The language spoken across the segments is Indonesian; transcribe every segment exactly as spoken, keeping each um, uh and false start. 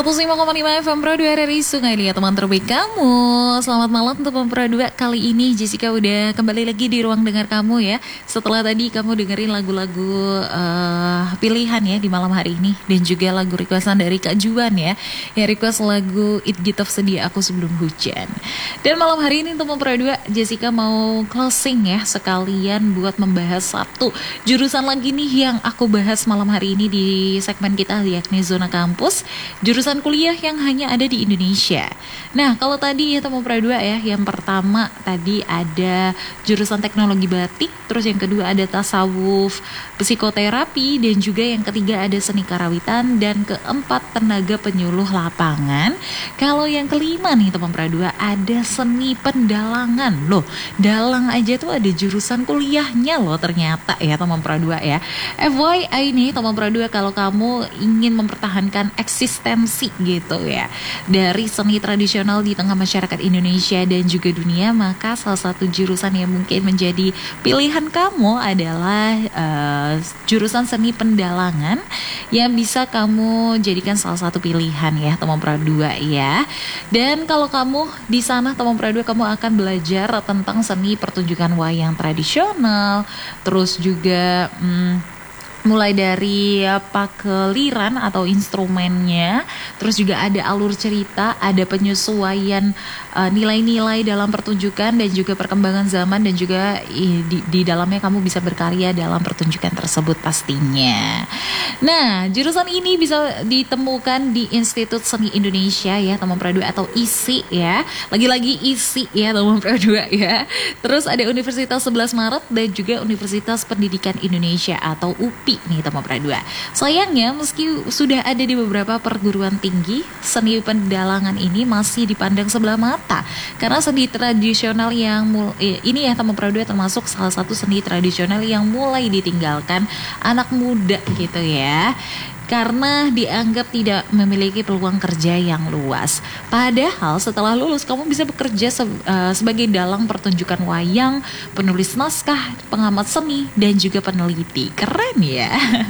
seratus lima koma lima F M Pro dua dari Sungai Liat, teman terbaik kamu. Selamat malam untuk Pro dua. Kali ini Jessica udah kembali lagi di ruang dengar kamu ya. Setelah tadi kamu dengerin lagu-lagu uh, pilihan ya di malam hari ini, dan juga lagu requestan dari Kak Juan ya, yang request lagu It Gitof Sedia Aku Sebelum Hujan. Dan malam hari ini untuk Pro dua, Jessica mau closing ya, sekalian buat membahas satu jurusan lagi nih yang aku bahas malam hari ini di segmen kita, yakni Zona Kampus, jurusan kuliah yang hanya ada di Indonesia. Nah, kalau tadi ya teman Pro dua ya, yang pertama tadi ada jurusan teknologi batik, terus yang kedua ada tasawuf psikoterapi, dan juga yang ketiga ada seni karawitan, dan keempat tenaga penyuluh lapangan. Kalau yang kelima nih teman Pro dua ada seni pendalangan. Loh, dalang aja tuh ada jurusan kuliahnya loh ternyata ya teman Pro dua ya. F Y I nih teman Pro dua, kalau kamu ingin mempertahankan eksistensi gitu ya dari seni tradisional di tengah masyarakat Indonesia dan juga dunia, maka salah satu jurusan yang mungkin menjadi pilihan kamu adalah uh, jurusan seni pendalangan, yang bisa kamu jadikan salah satu pilihan ya teman Pro dua ya. Dan kalau kamu di sana teman Pro dua, kamu akan belajar tentang seni pertunjukan wayang tradisional, terus juga hmm, mulai dari pakeliran atau instrumennya, terus juga ada alur cerita, ada penyesuaian uh, nilai-nilai dalam pertunjukan, dan juga perkembangan zaman, dan juga i, di, di dalamnya kamu bisa berkarya dalam pertunjukan tersebut pastinya. Nah, jurusan ini bisa ditemukan di Institut Seni Indonesia ya teman Pro dua, atau I S I ya. Lagi-lagi I S I ya teman Pro dua ya. Terus ada Universitas sebelas Maret dan juga Universitas Pendidikan Indonesia atau U P I nih teman Pro dua. Sayangnya meski sudah ada di beberapa perguruan tinggi, seni pendalangan ini masih dipandang sebelah mata, karena seni tradisional yang mul- eh, ini ya teman Pro dua termasuk salah satu seni tradisional yang mulai ditinggalkan anak muda gitu ya, karena dianggap tidak memiliki peluang kerja yang luas. Padahal setelah lulus kamu bisa bekerja se- uh, sebagai dalang pertunjukan wayang, penulis naskah, pengamat seni, dan juga peneliti. Keren ya.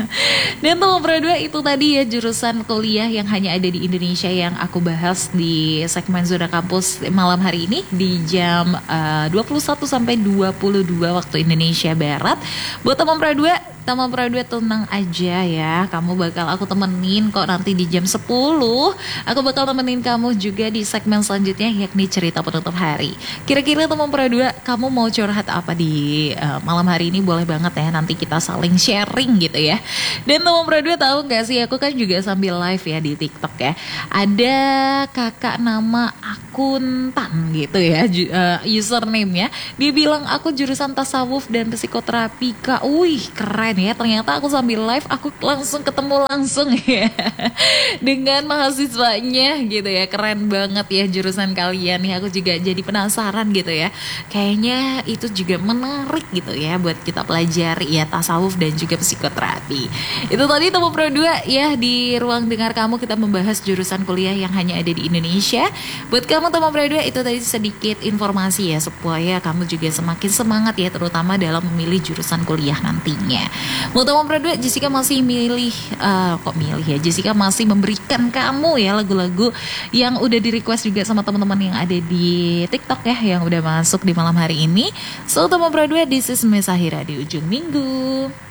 Dan teman Pro dua, itu tadi ya jurusan kuliah yang hanya ada di Indonesia yang aku bahas di segmen Zona Kampus malam hari ini di jam uh, dua puluh satu sampai dua puluh dua waktu Indonesia Barat. Buat teman Pro dua, teman Pro dua tenang aja ya, kamu bakal aku temenin kok nanti di jam sepuluh. Aku bakal temenin kamu juga di segmen selanjutnya, yakni cerita penutup hari. Kira-kira teman Pro dua, kamu mau curhat apa di uh, malam hari ini? Boleh banget ya, nanti kita saling sharing gitu ya. Dan teman Pro dua tahu gak sih, aku kan juga sambil live ya di TikTok ya. Ada kakak nama akuntan gitu ya, uh, username ya. Dia bilang aku jurusan tasawuf dan psikoterapi Kak. Wih, keren ya. Ternyata aku sambil live aku langsung ketemu langsung ya dengan mahasiswanya gitu ya. Keren banget ya jurusan kalian nih. Aku juga jadi penasaran gitu ya. Kayaknya itu juga menarik gitu ya buat kita pelajari ya, tasawuf dan juga psikoterapi. Itu tadi teman Pro dua ya, di ruang dengar kamu kita membahas jurusan kuliah yang hanya ada di Indonesia. Buat kamu teman Pro dua, itu tadi sedikit informasi ya, supaya kamu juga semakin semangat ya, terutama dalam memilih jurusan kuliah nantinya. Mau teman Pro dua, Jessica masih milih uh, kok milih ya Jessica masih memberikan kamu ya lagu-lagu yang udah di request juga sama teman-teman yang ada di TikTok ya, yang udah masuk di malam hari ini. So teman Pro dua, this is Mesahira di ujung minggu.